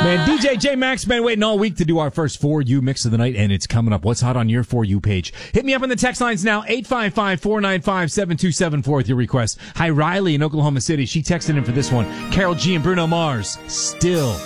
Man, DJ J Max been waiting all week to do our first For You mix of the night, and it's coming up. What's hot on your For You page? Hit me up on the text lines now, 855-495-7274 with your request. Hi, Riley in Oklahoma City. She texted in for this one. Carol G and Bruno Mars, Still.